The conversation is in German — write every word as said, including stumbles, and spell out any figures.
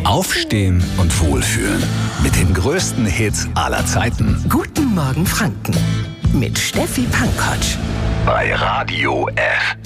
Aufstehen und wohlfühlen. Mit den größten Hits aller Zeiten. Guten Morgen Franken. Mit Steffi Pankotsch. Bei Radio F.